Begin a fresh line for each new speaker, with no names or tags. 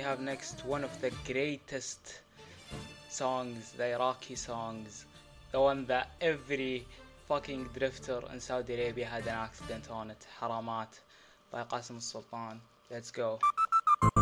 have next one of the greatest songs, the Iraqi songs, the one that every fucking drifter in Saudi Arabia had an accident on it. Haramat by Qasim al Sultan. Let's go.